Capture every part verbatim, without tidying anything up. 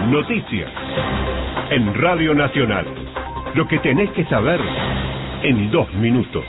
Noticias en Radio Nacional. Lo que tenés que saber en dos minutos.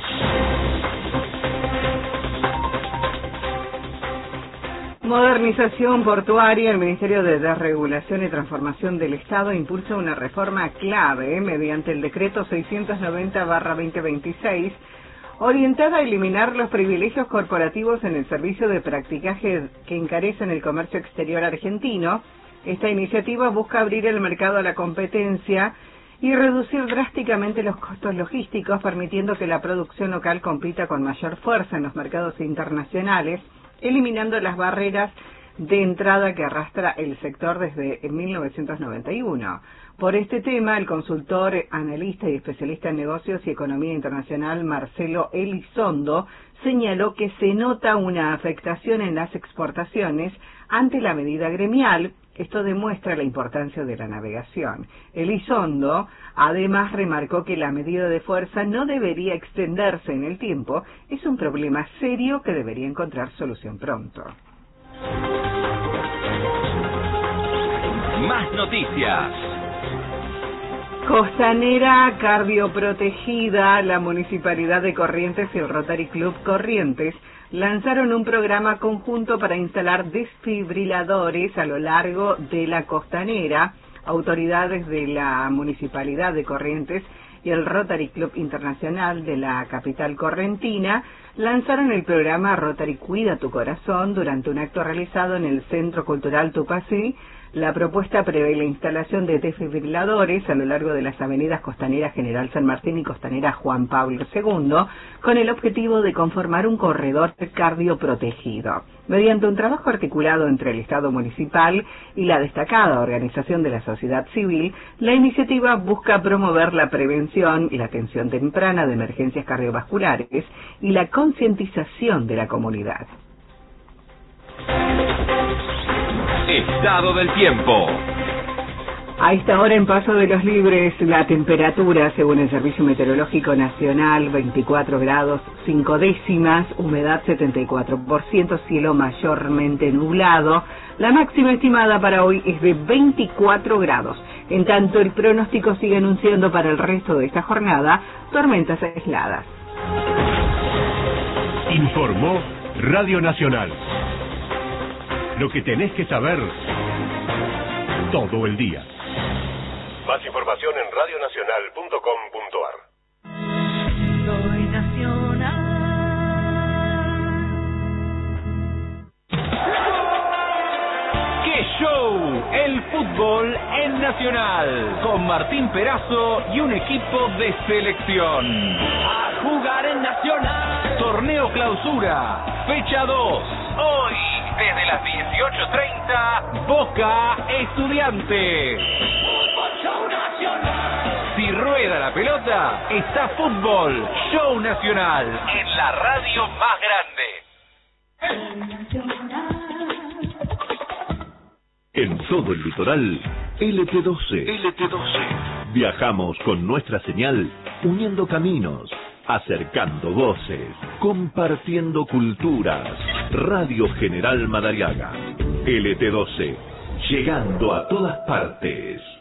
Modernización portuaria. El Ministerio de Desregulación y Transformación del Estado impulsa una reforma clave mediante el decreto seiscientos noventa barra veinte veintiséis, orientada a eliminar los privilegios corporativos en el servicio de practicaje que encarecen el comercio exterior argentino. Esta iniciativa busca abrir el mercado a la competencia y reducir drásticamente los costos logísticos, permitiendo que la producción local compita con mayor fuerza en los mercados internacionales, eliminando las barreras de entrada que arrastra el sector desde mil novecientos noventa y uno. Por este tema, el consultor, analista y especialista en negocios y economía internacional Marcelo Elizondo señaló que se nota una afectación en las exportaciones ante la medida gremial. Esto demuestra la importancia de la navegación. Elizondo además remarcó que la medida de fuerza no debería extenderse en el tiempo. Es un problema serio que debería encontrar solución pronto. Más noticias. Costanera cardioprotegida. La Municipalidad de Corrientes y el Rotary Club Corrientes lanzaron un programa conjunto para instalar desfibriladores a lo largo de la costanera. Autoridades de la Municipalidad de Corrientes y el Rotary Club Internacional de la capital correntina lanzaron el programa Rotary Cuida tu Corazón durante un acto realizado en el Centro Cultural Tupací. La propuesta prevé la instalación de desfibriladores a lo largo de las avenidas Costanera General San Martín y Costanera Juan Pablo segundo, con el objetivo de conformar un corredor cardioprotegido. Mediante un trabajo articulado entre el Estado municipal y la destacada organización de la sociedad civil, la iniciativa busca promover la prevención y la atención temprana de emergencias cardiovasculares y la concientización de la comunidad. Estado del tiempo. A esta hora en Paso de los Libres, la temperatura, según el Servicio Meteorológico Nacional, veinticuatro grados cinco décimas, humedad setenta y cuatro por ciento, cielo mayormente nublado. La máxima estimada para hoy es de veinticuatro grados. En tanto, el pronóstico sigue anunciando para el resto de esta jornada tormentas aisladas. Informó Radio Nacional. Lo que tenés que saber todo el día. Más información en radio nacional punto com punto a r. Soy nacional. ¡Qué show! El fútbol en Nacional, con Martín Perazo y un equipo de selección. A jugar en Nacional. Torneo Clausura, fecha dos. Hoy, desde las dieciocho treinta, Boca Estudiantes. Fútbol Show Nacional. Si rueda la pelota, está Fútbol Show Nacional en la radio más grande. En todo el litoral, L T doce. L T doce. Viajamos con nuestra señal, uniendo caminos, acercando voces, compartiendo culturas. Radio General Madariaga. L T doce. Llegando a todas partes.